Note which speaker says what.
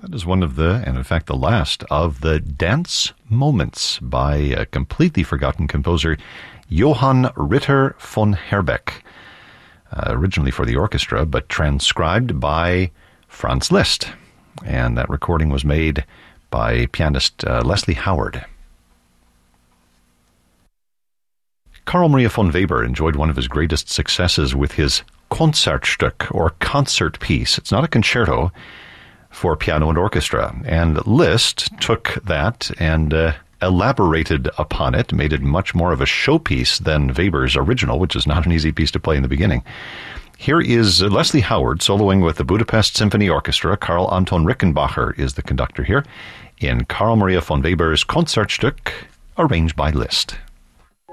Speaker 1: That is one of the, and in fact the last, of the dance moments by a completely forgotten composer, Johann Ritter von Herbeck, originally for the orchestra, but transcribed by Franz Liszt. And that recording was made by pianist Leslie Howard. Carl Maria von Weber enjoyed one of his greatest successes with his Konzertstück, or concert piece. It's not a concerto, for piano and orchestra. And Liszt took that and elaborated upon it, made it much more of a showpiece than Weber's original, which is not an easy piece to play in the beginning. Here is Leslie Howard soloing with the Budapest Symphony Orchestra. Karl Anton Rickenbacher is the conductor here in Carl Maria von Weber's Konzertstück, arranged by Liszt.